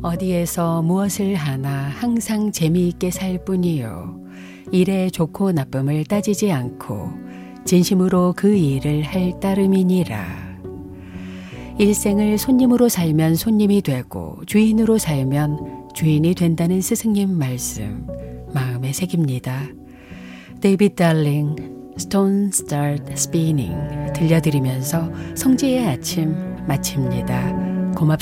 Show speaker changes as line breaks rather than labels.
어디에서 무엇을 하나 항상 재미있게 살 뿐이요. 일의 좋고 나쁨을 따지지 않고 진심으로 그 일을 할 따름이니라. 일생을 손님으로 살면 손님이 되고 주인으로 살면 주인이 된다는 스승님 말씀 마음에 새깁니다. 데이비드 달링, Stone Start Spinning 들려드리면서 성지의 아침 마칩니다.